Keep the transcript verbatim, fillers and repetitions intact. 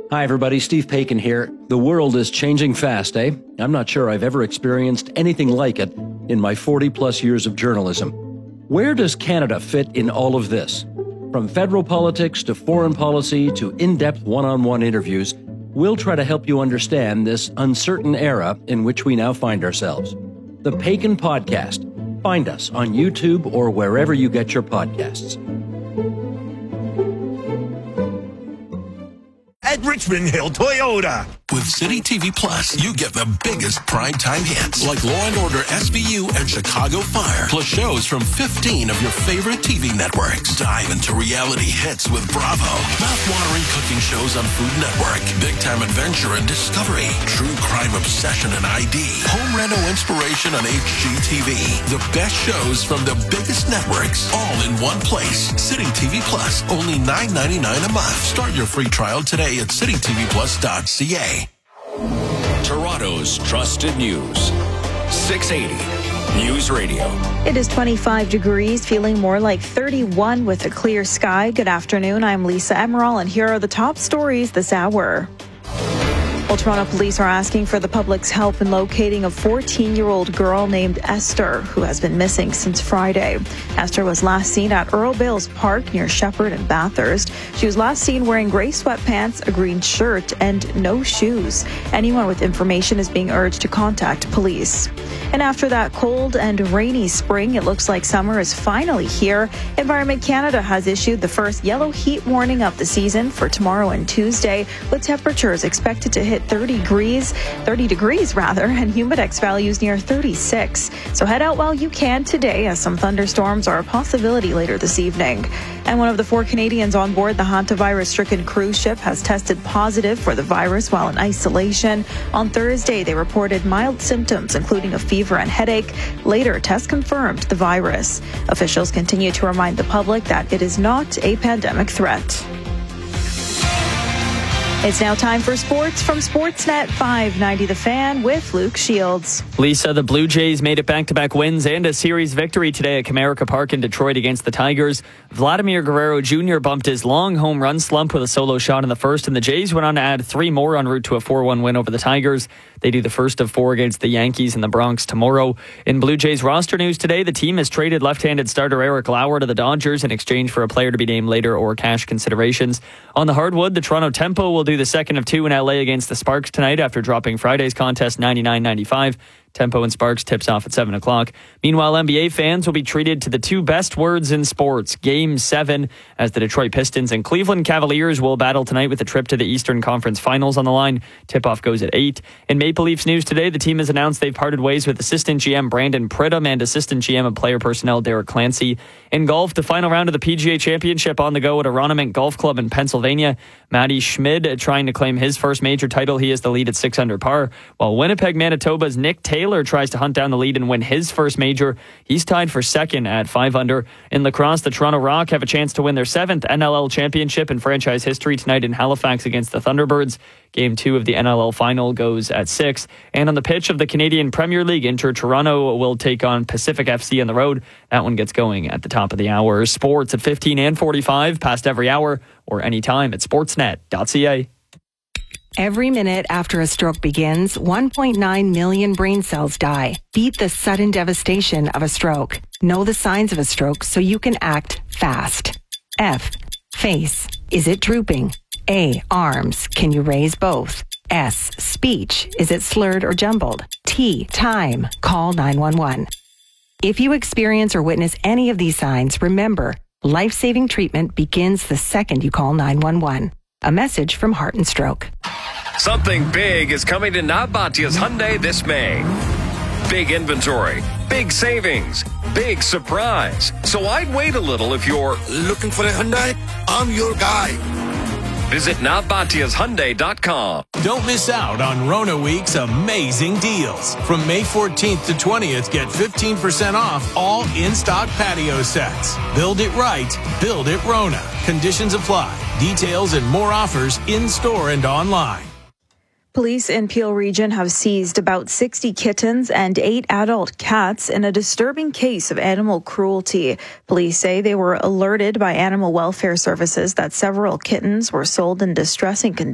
Hi, everybody. Steve Paikin here. The world is changing fast, eh? I'm not sure I've ever experienced anything like it in my forty-plus years of journalism. Where does Canada fit in all of this? From federal politics to foreign policy to in-depth one-on-one interviews, we'll try to help you understand this uncertain era in which we now find ourselves. The Paikin Podcast. Find us on YouTube or wherever you get your podcasts. At Richmond Hill Toyota. With City T V Plus, you get the biggest primetime hits like Law and Order S V U and Chicago Fire, plus shows from fifteen of your favorite T V networks. Dive into reality hits with Bravo, mouth-watering cooking shows on Food Network, Big Time Adventure and Discovery, True Crime Obsession and I D, Home Reno Inspiration on H G T V. The best shows from the biggest networks, all in one place. City T V Plus, only nine ninety-nine a month. Start your free trial today at city t v plus dot c a. Toronto's trusted news. six eighty News Radio. It is twenty-five degrees, feeling more like thirty-one with a clear sky. Good afternoon. I'm Lisa Emerald, and here are the top stories this hour. Well, Toronto police are asking for the public's help in locating a fourteen-year-old girl named Esther, who has been missing since Friday. Esther was last seen at Earl Bales Park near Shepherd and Bathurst. She was last seen wearing gray sweatpants, a green shirt, and no shoes. Anyone with information is being urged to contact police. And after that cold and rainy spring, it looks like summer is finally here. Environment Canada has issued the first yellow heat warning of the season for tomorrow and Tuesday, with temperatures expected to hit thirty degrees, thirty degrees rather, and humidex values near thirty-six. So head out while you can today, as some thunderstorms are a possibility later this evening. And one of the four Canadians on board the hantavirus-stricken cruise ship has tested positive for the virus while in isolation. On Thursday, they reported mild symptoms, including a fever and headache. Later, tests confirmed the virus. Officials continue to remind the public that it is not a pandemic threat. It's now time for sports from Sportsnet five ninety The Fan with Luke Shields. Lisa, the Blue Jays made it back-to-back wins and a series victory today at Comerica Park in Detroit against the Tigers. Vladimir Guerrero Junior bumped his long home run slump with a solo shot in the first, and the Jays went on to add three more en route to a four one win over the Tigers. They do the first of four against the Yankees in the Bronx tomorrow. In Blue Jays roster news today, the team has traded left-handed starter Eric Lauer to the Dodgers in exchange for a player to be named later or cash considerations. On the hardwood, the Toronto Tempo will do the second of two in L A against the Sparks tonight after dropping Friday's contest ninety-nine ninety-five. Tempo and Sparks tips off at seven o'clock. Meanwhile, N B A fans will be treated to the two best words in sports, Game seven, as the Detroit Pistons and Cleveland Cavaliers will battle tonight with a trip to the Eastern Conference Finals on the line. Tip-off goes at eight. In Maple Leafs news today, the team has announced they've parted ways with assistant G M Brandon Pridham and assistant G M of player personnel Derek Clancy. In golf, the final round of the P G A Championship on the go at Aronimink Golf Club in Pennsylvania. Matty Schmid trying to claim his first major title. He is the lead at six under par, while Winnipeg, Manitoba's Nick Taylor tries to hunt down the lead and win his first major. He's tied for second at five under. In lacrosse, the Toronto Rock have a chance to win their seventh N L L championship in franchise history tonight in Halifax against the Thunderbirds. Game two of the N L L final goes at six. And on the pitch of the Canadian Premier League, Inter Toronto will take on Pacific F C on the road. That one gets going at the top of the hour. Sports at fifteen and forty-five, past every hour, or anytime at sportsnet dot c a. Every minute after a stroke begins, one point nine million brain cells die. Beat the sudden devastation of a stroke. Know the signs of a stroke so you can act fast. F. Face. Is it drooping? A. Arms. Can you raise both? S. Speech. Is it slurred or jumbled? T. Time. Call nine one one. If you experience or witness any of these signs, remember, life-saving treatment begins the second you call nine one one. A message from Heart and Stroke. Something big is coming to Navbatia's Hyundai this May. Big inventory, big savings, big surprise. So I'd wait a little if you're Looking for a Hyundai? I'm your guy. Visit navbatias hyundai dot com. Don't miss out on Rona Week's amazing deals. From May fourteenth to twentieth, get fifteen percent off all in-stock patio sets. Build it right, build it Rona. Conditions apply. Details and more offers in-store and online. Police in Peel Region have seized about sixty kittens and eight adult cats in a disturbing case of animal cruelty. Police say they were alerted by Animal Welfare Services that several kittens were sold in distressing conditions.